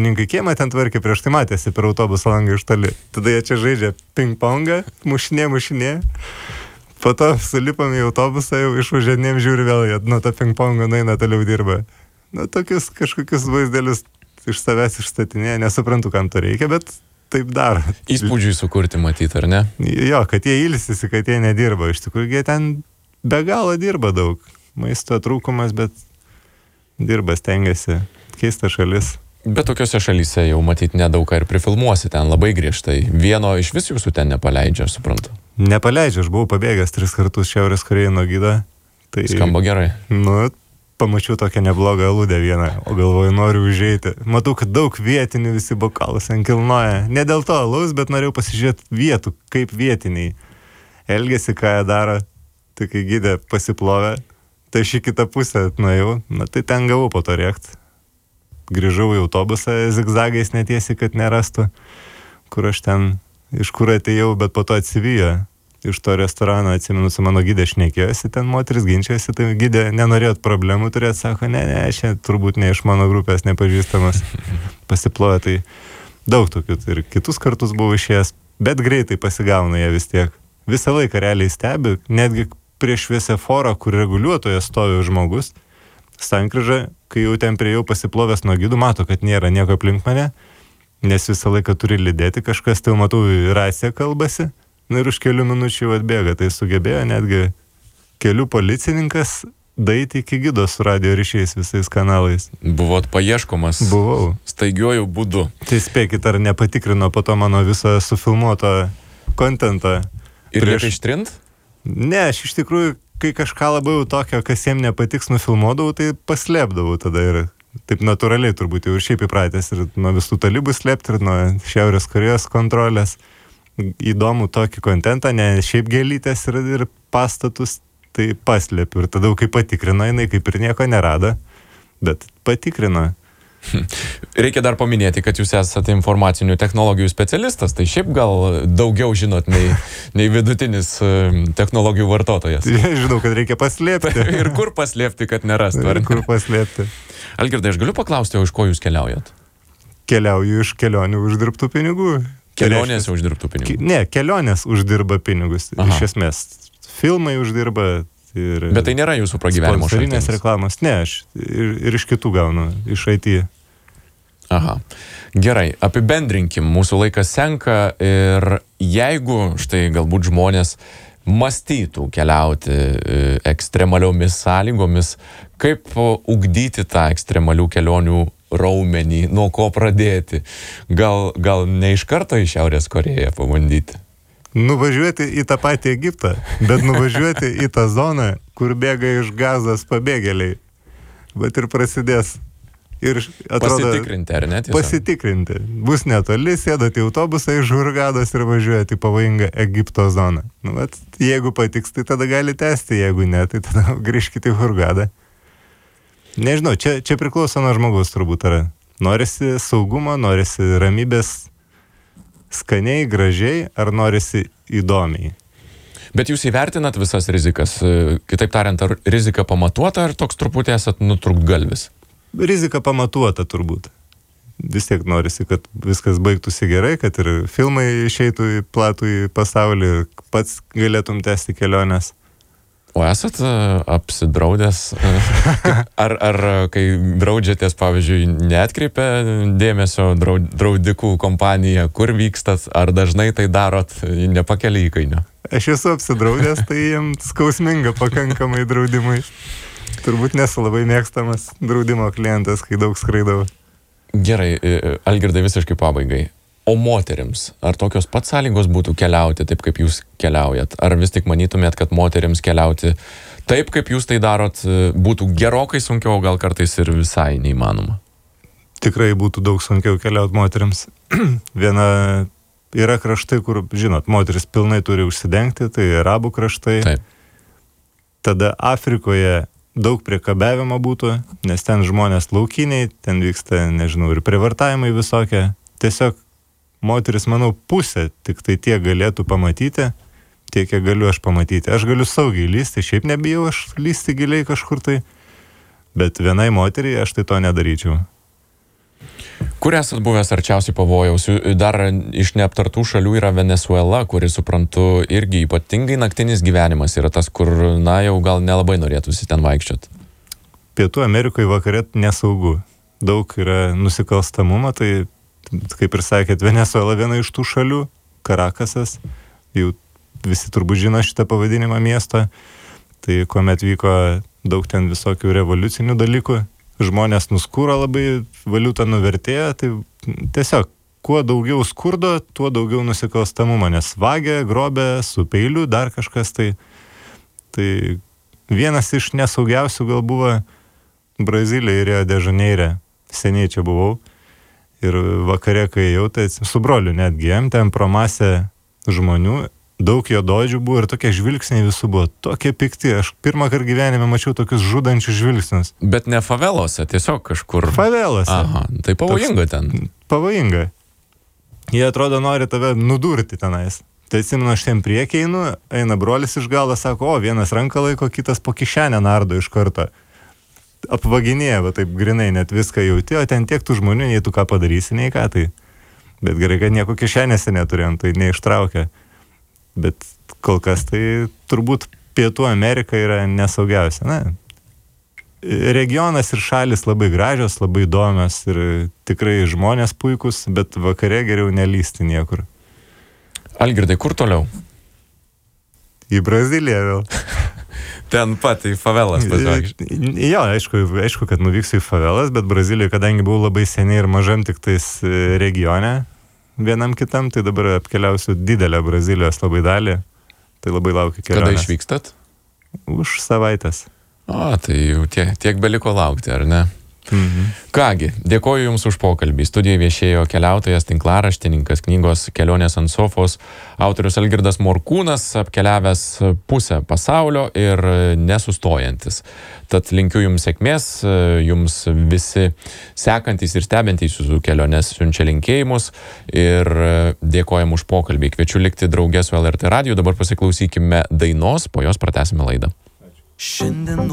savininkai kiemą ten tvarkė, prieš tai matėsi per autobuso langą iš toli. Tada jie čia žaidžia ping-pongą, mušinė. Po to sulipam į autobusą, jau išvažianėm, žiūri vėl, jie nuo to ping-pongo nueina, toliau dirba. Tokius kažkokius vaizdelius iš savęs išstatinėje, nesuprantu, kam to reikia, bet taip daro. Įspūdžiui sukurti matyti, ar ne? Jo, kad jie ilsisi, kad jie nedirba. Iš tikrųjų, jie ten be galo dirba daug. Maisto trūkumas, bet dirba, stengiasi. Keista šalis. Bet tokiuose šalyse jau matyti nedaug ką ir prifilmuosi ten labai griežtai. Vieno iš vis jūsų ten nepaleidžia, aš suprantu. Nepaleidžia, aš buvau pabėgęs 3 kartus Šiaurės Korėją nuo gido. Tai, skamba gerai. Pamačiau tokią neblogą aludę vieną, o galvoju, noriu užeiti. Matau, kad daug vietinių visi bokalus ant kilnoja. Ne dėl to alaus, bet norėjau pasižiūrėti vietų, kaip vietiniai elgesi, ką jie daro. Tai kai gidė pasiplovė, tai aš į kitą pusę nuėjau, tai ten gavau po to rėkt. Grįžau į autobusą zigzagais netiesi, kad nerastų, kur aš ten, iš kur atėjau, bet po to atsivijo. Iš to restorano, atsimenu, su mano gidė šnekėjosi, ten moteris ginčiasi, tai gidė nenorėjot problemų turėti, sako, ne, čia turbūt ne iš mano grupės nepažįstamas, pasiploja, tai daug tokių, ir kitus kartus buvau išėjęs, bet greitai pasigauna jie vis tiek. Visą laiką realiai stebi, netgi prieš šviesoforą, kur reguliuotoje stovi žmogus, sankryža, kai jau ten priejau pasiplovęs nuo gidų, mato, kad nėra nieko aplink mane, nes visą laiką turi lydėti kažkas, tai matau, racija kalbasi. Ir už kelių minučių atbėga, tai sugebėjo netgi kelių policininkas daeiti iki gido su radio ryšiais visais kanalais. Buvot paieškomas? Buvau. Staigiuoju būdu. Tai spėkit, ar nepatikrino po to mano viso sufilmuoto kontentą. Ir liepė ištrint? Ne, aš iš tikrųjų, kai kažką labiau tokio, kas jiem nepatiks, nufilmuodavau, tai paslėpdavau tada ir taip natūraliai turbūt jau ir šiaip įpratęs ir nuo visų talibų slėpti ir nuo Šiaurės Korėjos kontrolės. Įdomų tokį kontentą, ne šiaip gėlytės ir pastatus, tai paslėpiu. Ir tada, kai patikrino, jinai kaip ir nieko nerado, bet patikrino. Reikia dar paminėti, kad jūs esate informacinių technologijų specialistas, tai šiaip gal daugiau žinot nei vidutinis technologijų vartotojas. Žinau, kad reikia paslėpti. Ir kur paslėpti, kad nerastų. Ir kur paslėpti. Algirdai, aš galiu paklausti, iš ko jūs keliaujat? Keliauju iš kelionių uždirbtų pinigų. Kelionės uždirbtų pinigų? Ne, kelionės uždirba pinigus. Aha. Iš esmės, filmai uždirba. Bet tai nėra jūsų pragyvenimo šaltinis? Sponsorinės reklamos. Ne, aš ir iš kitų gaunu, iš IT. Aha. Gerai, apibendrinkim, mūsų laikas senka ir jeigu štai galbūt žmonės mąstytų keliauti ekstremaliomis sąlygomis, kaip ugdyti tą ekstremalių kelionių raumenį, nuo ko pradėti? Gal ne iš karto į Šiaurės Korėją pabandyti? Nuvažiuoti į tą patį Egiptą, bet nuvažiuoti į tą zoną, kur bėga iš Gazos pabėgėliai. Bet ir prasidės. Ir atrodo, pasitikrinti, ar ne? Pasitikrinti. Bus netoli, sėdate į autobusą iš Hurgados ir važiuojate į pavojingą Egipto zoną. Jeigu patiks, tai tada gali tęsti, jeigu ne, tai tada grįžkite į Hurgadą. Nežinau, čia priklauso nuo žmogus turbūt yra. Norisi saugumo, norisi ramybės skaniai, gražiai, ar norisi įdomiai. Bet jūs įvertinat visas rizikas, kitaip tariant, ar rizika pamatuota, ar toks truputį esat nutrūktgalvis? Rizika pamatuota turbūt. Vis tiek norisi, kad viskas baigtųsi gerai, kad ir filmai išeitų į platų į pasaulį, pats galėtum tęsti keliones. O esat apsidraudęs? Ar kai draudžiatės, pavyzdžiui, neatkreipia dėmesio draudikų kompanija, kur vykstat, ar dažnai tai darot, nepakelia įkainio? Aš esu apsidraudęs, tai jiems skausminga pakankamai draudimai. Turbūt nesu labai mėgstamas draudimo klientas, kai daug skraidau. Gerai, Algirdai, visiškai pabaigai. O moterims, ar tokios pat sąlygos būtų keliauti taip, kaip jūs keliaujat? Ar vis tik manytumėt, kad moterims keliauti taip, kaip jūs tai darot, būtų gerokai sunkiau, gal kartais ir visai neįmanoma? Tikrai būtų daug sunkiau keliauti moterims. Viena yra kraštai, kur, žinot, moteris pilnai turi užsidengti, tai arabų kraštai. Taip. Tada Afrikoje daug priekabiavimo būtų, nes ten žmonės laukiniai, ten vyksta, nežinau, ir prievartavimai visokie. Tiesiog moteris, manau, pusė tik tai tiek galėtų pamatyti, tiek, kiek galiu aš pamatyti. Aš galiu saugiai lysti, šiaip nebijau aš lysti giliai kažkur tai, bet vienai moteriai aš tai to nedaryčiau. Kur esat buvęs arčiausiai pavojaus? Dar iš neaptartų šalių yra Venezuela, kuri, suprantu, irgi ypatingai naktinis gyvenimas yra tas, kur, na, jau gal nelabai norėtųsi ten vaikščiot. Pietų Amerikoje vakarė nesaugu. Daug yra nusikalstamumo, tai, kaip ir sakėt, Venezuela viena iš tų šalių, Karakasas, jau visi turbūt žino šitą pavadinimą miesto, tai kuomet vyko daug ten visokių revoliucinių dalykų, žmonės nuskūro labai, valiuta nuvertėjo, tai tiesiog kuo daugiau skurdo, tuo daugiau nusikalstamumo, nes vagia, grobė, su peiliu, dar kažkas tai. Tai vienas iš nesaugiausių gal buvo Brazilija ir Rio de Žaneire. Seniai čia buvau ir vakare, kai jau, tai su broliu netgi ėjom, ten pro masę žmonių, daug juododžių buvo ir tokie žvilgsniai visų buvo, tokie pikti. Aš pirmą kartą gyvenime mačiau tokius žudančius žvilgsnius. Bet ne favelose, tiesiog kažkur. Favelose. Aha, tai pavojinga ten. Pavojinga. Jie atrodo nori tave nudurti tenais. Tai atsimenu, aš ten priekį einu, eina brolis iš galo, sako, o vienas ranką laiko, kitas po kišenę nardo iš karto. Apvaginėja, va taip grinai, net viską jauti, o ten tiek tų žmonių, nei tu ką padarysi, nei ką tai. Bet gerai, kad nieko kišenėse neturėjom, tai neištraukė. Bet kol kas tai turbūt Pietų Amerika yra nesaugiausia. Na, regionas ir šalis labai gražios, labai įdomios ir tikrai žmonės puikus, bet vakare geriau nelysti niekur. Algirdai, kur toliau? Į Braziliją vėl. Ten pat į favelas pasivaikščioti. Jo, aišku, kad nuvyksiu į favelas, bet Brazilijoje, kadangi buvau labai seniai ir mažam tik tais regione, vienam kitam, tai dabar apkeliausiu didelę Brazilijos labai dalį. Tai labai laukiu kelionės. Kada išvykstat? Už savaitės. O, tai jau tiek beliko laukti, ar ne? Mhm. Kągi, dėkoju Jums už pokalbį. Studijoje viešėjo keliautojas, tinklaraštininkas, knygos Kelionės ant sofos, autorius Algirdas Morkūnas, apkeliavęs pusę pasaulio ir nesustojantis. Tad linkiu Jums sėkmės, Jums visi sekantys ir stebintys Jūsų keliones siunčia linkėjimus ir dėkojam už pokalbį. Kviečiu likti drauge su LRT radiju, dabar pasiklausykime dainos, po jos pratęsime laidą.